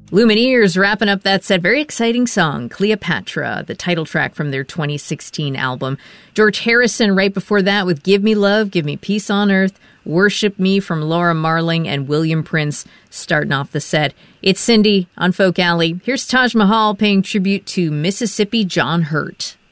Lumineers wrapping up that set. Very exciting song, Cleopatra, the title track from their 2016 album. George Harrison right before that with Give Me Love, Give Me Peace on Earth, Worship Me from Laura Marling, and William Prince starting off the set. It's Cindy on Folk Alley. Here's Taj Mahal paying tribute to Mississippi John Hurt.